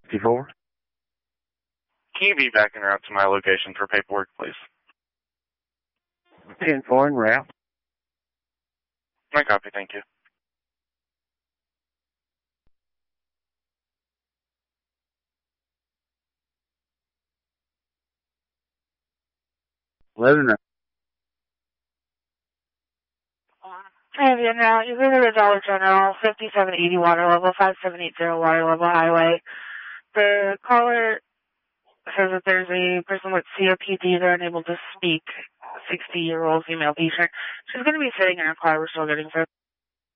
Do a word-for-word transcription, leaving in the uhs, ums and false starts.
fifty-four. Can you be back en route to my location for paperwork, please? ten four en route. My copy, thank you. eleven route. And in now, you're going to the Dollar General, fifty-seven eighty water level, five seven eight zero water level highway. The caller says that there's a person with C O P D. They're unable to speak, sixty-year-old female patient. She's going to be sitting in her car. We're still getting her.